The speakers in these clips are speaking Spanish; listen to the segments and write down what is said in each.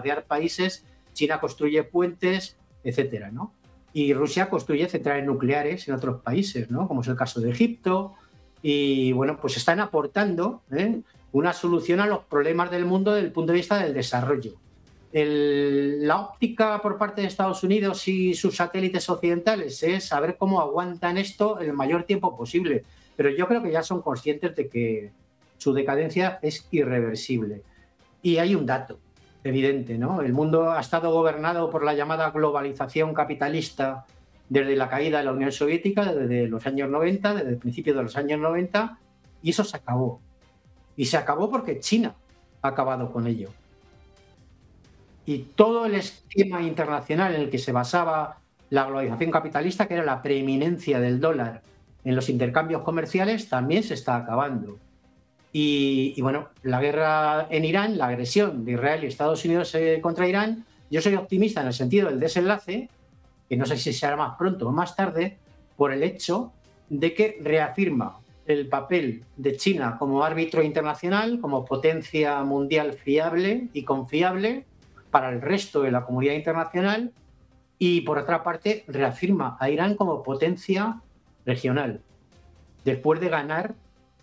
bombardear países, China construye puentes, etcétera, ¿no? Y Rusia construye centrales nucleares en otros países, ¿no? Como es el caso de Egipto. Y bueno, pues están aportando una solución a los problemas del mundo desde el punto de vista del desarrollo. La óptica por parte de Estados Unidos y sus satélites occidentales es saber cómo aguantan esto el mayor tiempo posible. Pero yo creo que ya son conscientes de que su decadencia es irreversible. Y hay un dato evidente, ¿no? El mundo ha estado gobernado por la llamada globalización capitalista desde la caída de la Unión Soviética, desde los años 90, desde el principio de los años 90, y eso se acabó. Y se acabó porque China ha acabado con ello. Y todo el esquema internacional en el que se basaba la globalización capitalista, que era la preeminencia del dólar en los intercambios comerciales, también se está acabando. Y bueno, la guerra en Irán, la agresión de Israel y Estados Unidos contra Irán, yo soy optimista en el sentido del desenlace, que no sé si será más pronto o más tarde, por el hecho de que reafirma el papel de China como árbitro internacional, como potencia mundial fiable y confiable para el resto de la comunidad internacional, y por otra parte reafirma a Irán como potencia regional, después de ganar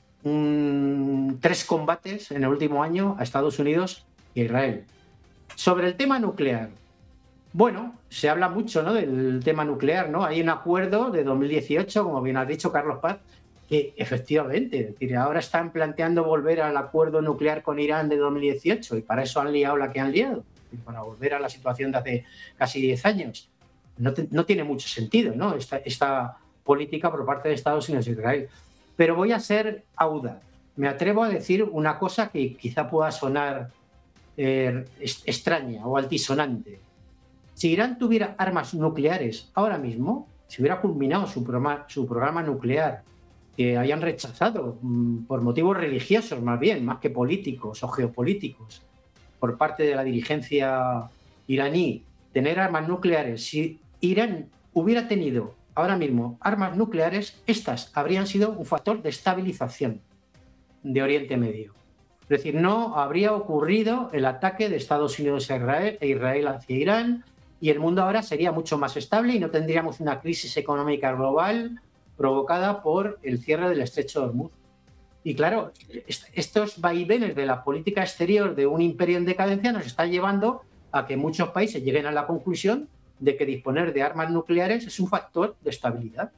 3 combates en el último año a Estados Unidos e Israel. Sobre el tema nuclear, bueno, se habla mucho, ¿no?, del tema nuclear, ¿no? Hay un acuerdo de 2018, como bien has dicho, Carlos Paz, que efectivamente, es decir, ahora están planteando volver al acuerdo nuclear con Irán de 2018 y para eso han liado la que han liado, para volver a la situación de hace casi 10 años. No tiene mucho sentido, ¿no?, esta política por parte de Estados Unidos e Israel. Pero voy a ser audaz. Me atrevo a decir una cosa que quizá pueda sonar extraña o altisonante. Si Irán tuviera armas nucleares ahora mismo, si hubiera culminado su programa nuclear, que hayan rechazado por motivos religiosos más bien, más que políticos o geopolíticos, por parte de la dirigencia iraní, tener armas nucleares, si Irán hubiera tenido ahora mismo armas nucleares, estas habrían sido un factor de estabilización de Oriente Medio. Es decir, no habría ocurrido el ataque de Estados Unidos e Israel hacia Irán y el mundo ahora sería mucho más estable y no tendríamos una crisis económica global provocada por el cierre del Estrecho de Hormuz. Y claro, estos vaivenes de la política exterior de un imperio en decadencia nos están llevando a que muchos países lleguen a la conclusión de que disponer de armas nucleares es un factor de estabilidad.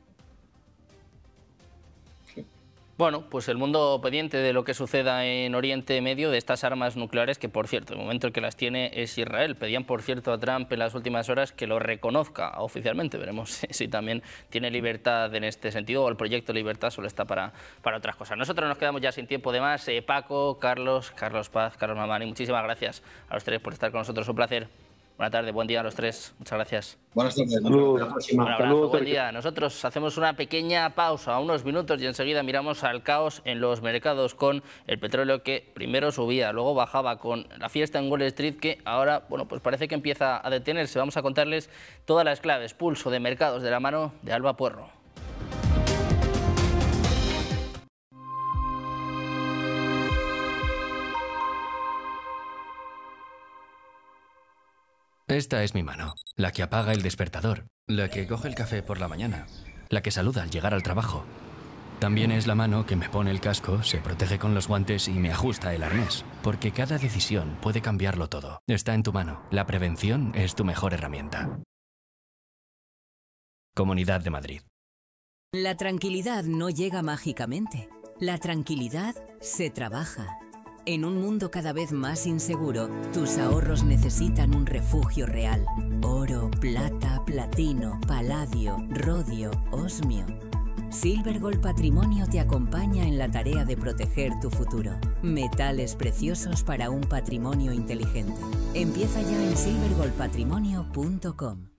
Bueno, pues el mundo pendiente de lo que suceda en Oriente Medio, de estas armas nucleares, que por cierto, el momento en que las tiene es Israel. Pedían, por cierto, a Trump en las últimas horas que lo reconozca oficialmente. Veremos si también tiene libertad en este sentido o el proyecto Libertad solo está para otras cosas. Nosotros nos quedamos ya sin tiempo de más. Paco, Carlos Paz, Carlos Mamani, muchísimas gracias a los tres por estar con nosotros. Un placer. Buena tarde, buen día a los tres. Muchas gracias. Buenas tardes. Hasta la próxima. Un abrazo, buen día. Nosotros hacemos una pequeña pausa, unos minutos, y enseguida miramos al caos en los mercados con el petróleo que primero subía, luego bajaba, con la fiesta en Wall Street que ahora, bueno, pues parece que empieza a detenerse. Vamos a contarles todas las claves, pulso de mercados de la mano de Alba Puerro. Esta es mi mano, la que apaga el despertador, la que coge el café por la mañana, la que saluda al llegar al trabajo. También es la mano que me pone el casco, se protege con los guantes y me ajusta el arnés, porque cada decisión puede cambiarlo todo. Está en tu mano. La prevención es tu mejor herramienta. Comunidad de Madrid. La tranquilidad no llega mágicamente. La tranquilidad se trabaja. En un mundo cada vez más inseguro, tus ahorros necesitan un refugio real. Oro, plata, platino, paladio, rodio, osmio. Silvergold Patrimonio te acompaña en la tarea de proteger tu futuro. Metales preciosos para un patrimonio inteligente. Empieza ya en silvergoldpatrimonio.com.